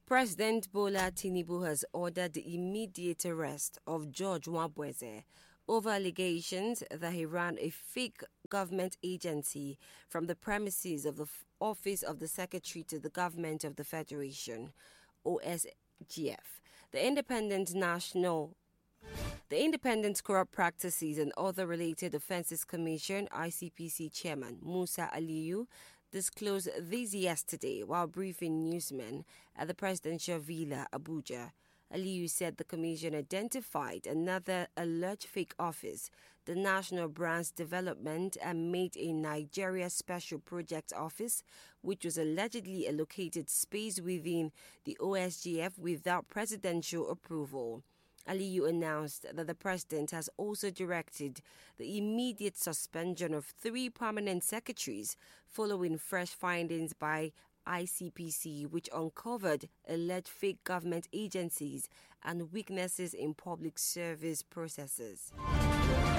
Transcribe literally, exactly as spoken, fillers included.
President Bola Tinubu has ordered the immediate arrest of George Nwabweze over allegations that he ran a fake government agency from the premises of the Office of the Secretary to the Government of the Federation, O S G F. The Independent National The Independent Corrupt Practices and Other Related Offences Commission, I C P C Chairman Musa Aliyu, disclosed this yesterday while briefing newsmen at the Presidential Villa, Abuja. Aliyu said the commission identified another alleged fake office, the National Brands Development and Made in Nigeria Special Project Office, which was allegedly allocated space within the O S G F without presidential approval. Aliyu announced that the president has also directed the immediate suspension of three permanent secretaries following fresh findings by I C P C, which uncovered alleged fake government agencies and weaknesses in public service processes.